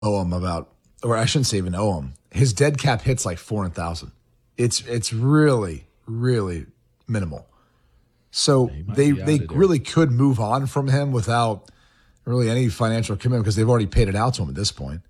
owe him about, or I shouldn't say even owe him. His dead cap hits like $400,000. It's really, really minimal. So they really could move on from him without really any financial commitment because they've already paid it out to him at this point.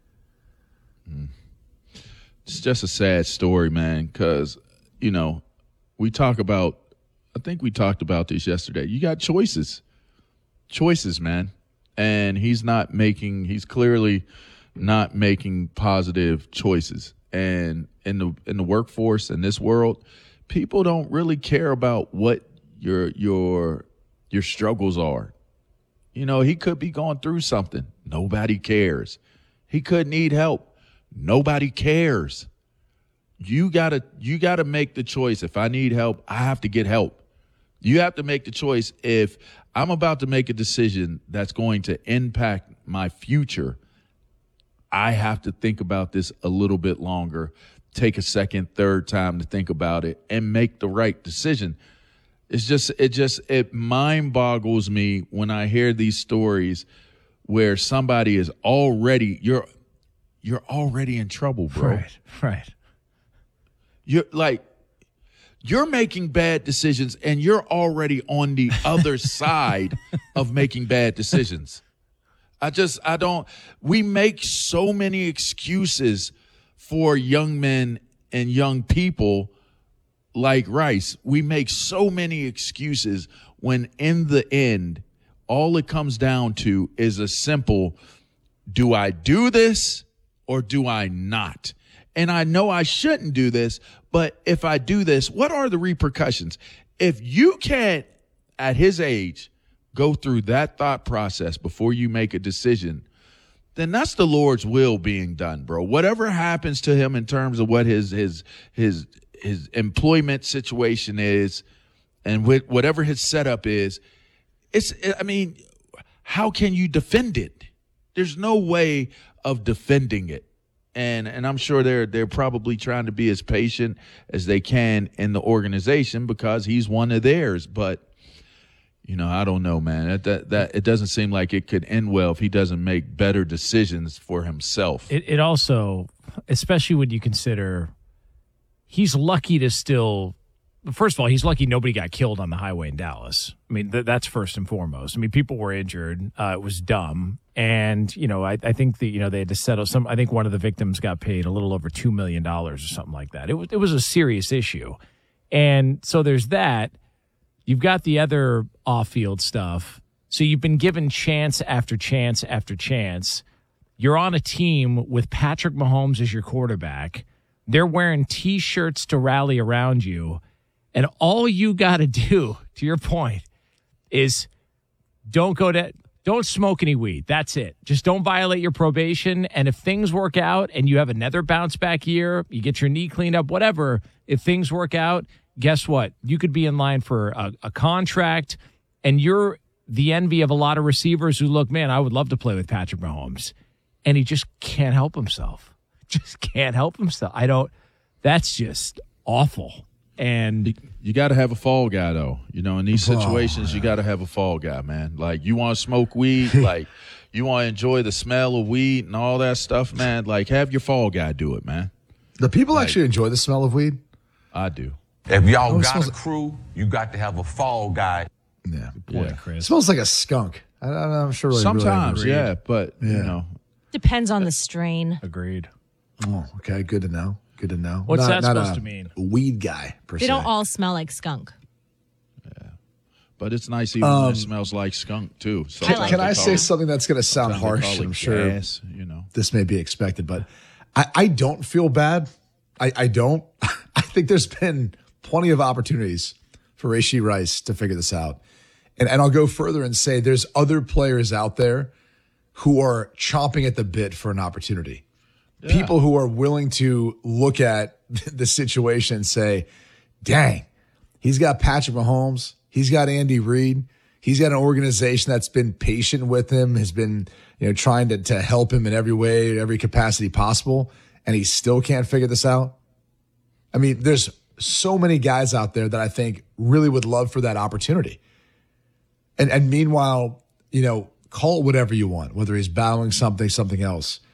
It's just a sad story, man, because, we talk about, I think we talked about this yesterday. You got choices, man. And he's clearly not making positive choices. And in the workforce, in this world, people don't really care about what your struggles are. He could be going through something. Nobody cares. He could need help. Nobody cares. You gotta make the choice. If I need help, I have to get help. You have to make the choice. If I'm about to make a decision that's going to impact my future, I have to think about this a little bit longer, take a second, third time to think about it and make the right decision. It mind boggles me when I hear these stories where somebody is already, you're already in trouble, bro. Right. You're making bad decisions and you're already on the other side of making bad decisions. We make so many excuses for young men and young people like Rice. We make so many excuses when in the end, all it comes down to is a simple, do I do this or do I not? And I know I shouldn't do this, but if I do this, what are the repercussions? If you can't, at his age, go through that thought process before you make a decision, then that's the Lord's will being done, bro. Whatever happens to him in terms of what his employment situation is and whatever his setup is, how can you defend it? There's no way of defending it. And I'm sure they're probably trying to be as patient as they can in the organization because he's one of theirs. But, I don't know, man. That it doesn't seem like it could end well if he doesn't make better decisions for himself. It also, especially when you consider he's lucky to still – first of all, he's lucky nobody got killed on the highway in Dallas. I mean, that's first and foremost. I mean, people were injured. It was dumb. And, I think they had to settle some. I think one of the victims got paid a little over $2 million or something like that. It was a serious issue. And so there's that. You've got the other off-field stuff. So you've been given chance after chance after chance. You're on a team with Patrick Mahomes as your quarterback. They're wearing T-shirts to rally around you. And all you got to do, to your point, is don't smoke any weed. That's it. Just don't violate your probation. And if things work out and you have another bounce back year, you get your knee cleaned up, whatever, if things work out, guess what? You could be in line for a contract, and you're the envy of a lot of receivers who look, man, I would love to play with Patrick Mahomes. And he just can't help himself. That's just awful. And you got to have a fall guy, though. In these situations, you got to have a fall guy, man. Like, you want to smoke weed, like, you want to enjoy the smell of weed and all that stuff, man. Like, have your fall guy do it, man. Do people actually enjoy the smell of weed? I do. If y'all got a crew, you got to have a fall guy. Yeah. Good point, Chris. It smells like a skunk. I'm sure. Sometimes, really yeah, but, Depends on the strain. Agreed. Oh, okay. Good to know. What's that supposed to mean? A weed guy, per se. They don't all smell like skunk. Yeah. But it's nice even when it smells like skunk, too. So can I say something that's going to sound harsh? I'm sure this may be expected, but I don't feel bad. I don't. I think there's been plenty of opportunities for Rashee Rice to figure this out. And I'll go further and say there's other players out there who are chomping at the bit for an opportunity. Yeah. People who are willing to look at the situation and say, dang, he's got Patrick Mahomes. He's got Andy Reid. He's got an organization that's been patient with him, has been trying to help him in every way, every capacity possible, and he still can't figure this out. I mean, there's so many guys out there that I think really would love for that opportunity. And meanwhile, call it whatever you want, whether he's battling something else.